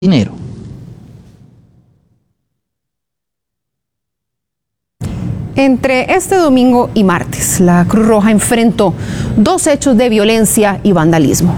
dinero. Entre este domingo y martes, la Cruz Roja enfrentó 2 hechos de violencia y vandalismo.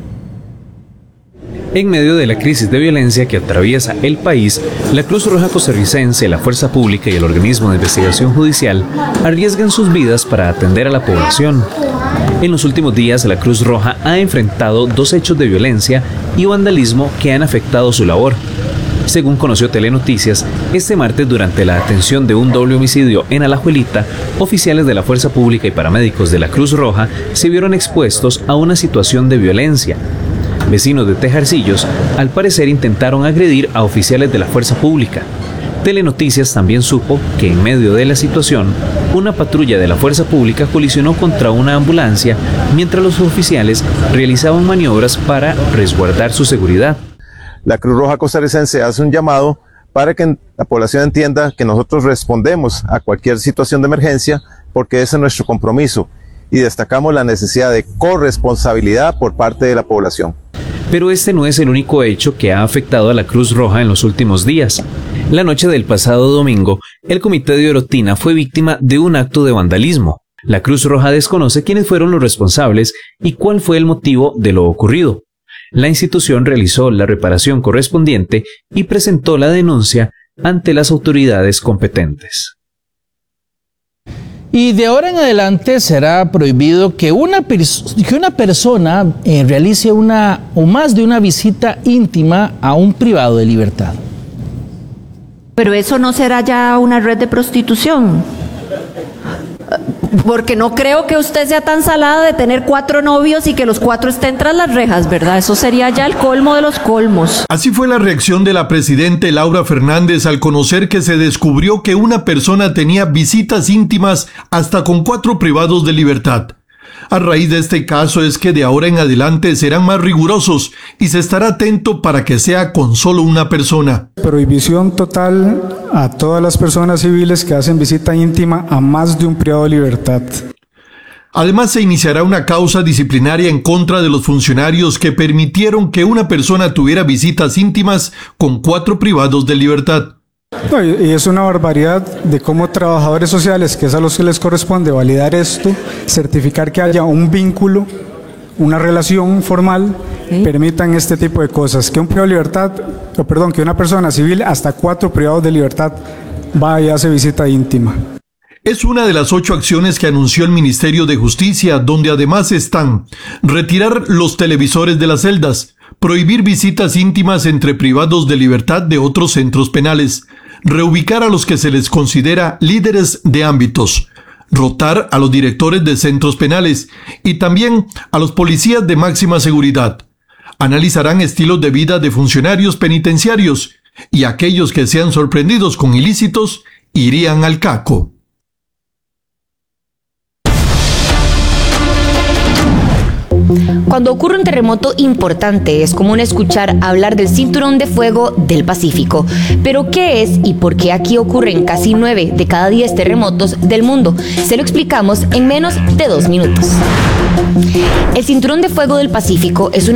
En medio de la crisis de violencia que atraviesa el país, la Cruz Roja Costarricense, la Fuerza Pública y el Organismo de Investigación Judicial arriesgan sus vidas para atender a la población. En los últimos días, la Cruz Roja ha enfrentado 2 hechos de violencia y vandalismo que han afectado su labor. Según conoció Telenoticias, este martes, durante la atención de un doble homicidio en Alajuelita, oficiales de la Fuerza Pública y paramédicos de la Cruz Roja se vieron expuestos a una situación de violencia. Vecinos de Tejarcillos, al parecer, intentaron agredir a oficiales de la Fuerza Pública. Telenoticias también supo que en medio de la situación, una patrulla de la Fuerza Pública colisionó contra una ambulancia mientras los oficiales realizaban maniobras para resguardar su seguridad. La Cruz Roja Costarricense hace un llamado para que la población entienda que nosotros respondemos a cualquier situación de emergencia porque ese es nuestro compromiso y destacamos la necesidad de corresponsabilidad por parte de la población. Pero este no es el único hecho que ha afectado a la Cruz Roja en los últimos días. La noche del pasado domingo, el Comité de Orotina fue víctima de un acto de vandalismo. La Cruz Roja desconoce quiénes fueron los responsables y cuál fue el motivo de lo ocurrido. La institución realizó la reparación correspondiente y presentó la denuncia ante las autoridades competentes. Y de ahora en adelante será prohibido que una persona realice una o más de una visita íntima a un privado de libertad. Pero eso no será ya una red de prostitución. Porque no creo que usted sea tan salada de tener 4 novios y que los 4 estén tras las rejas, ¿verdad? Eso sería ya el colmo de los colmos. Así fue la reacción de la presidenta Laura Fernández al conocer que se descubrió que una persona tenía visitas íntimas hasta con 4 privados de libertad. A raíz de este caso es que de ahora en adelante serán más rigurosos y se estará atento para que sea con solo una persona. Prohibición total a todas las personas civiles que hacen visita íntima a más de un privado de libertad. Además, se iniciará una causa disciplinaria en contra de los funcionarios que permitieron que una persona tuviera visitas íntimas con 4 privados de libertad. No, y es una barbaridad de cómo trabajadores sociales, que es a los que les corresponde validar esto, certificar que haya un vínculo, una relación formal, permitan este tipo de cosas. Que un privado de libertad, que una persona civil hasta 4 privados de libertad vaya y hace visita íntima. Es una de las 8 acciones que anunció el Ministerio de Justicia, donde además están retirar los televisores de las celdas, prohibir visitas íntimas entre privados de libertad de otros centros penales, reubicar a los que se les considera líderes de ámbitos, rotar a los directores de centros penales y también a los policías de máxima seguridad. Analizarán estilos de vida de funcionarios penitenciarios y aquellos que sean sorprendidos con ilícitos irían al caco. Cuando ocurre un terremoto importante, es común escuchar hablar del cinturón de fuego del Pacífico. Pero, ¿qué es y por qué aquí ocurren casi 9 de cada 10 terremotos del mundo? Se lo explicamos en menos de 2 minutos. El cinturón de fuego del Pacífico es una